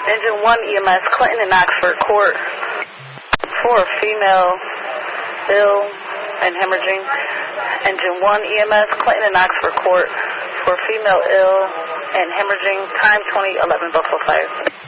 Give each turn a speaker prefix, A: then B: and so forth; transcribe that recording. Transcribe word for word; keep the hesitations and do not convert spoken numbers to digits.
A: Engine one E M S, Clinton and Oxford Court for a female ill and hemorrhaging. Engine one E M S, Clinton and Oxford Court for a female ill and hemorrhaging. Time twenty eleven Buffalo Fire.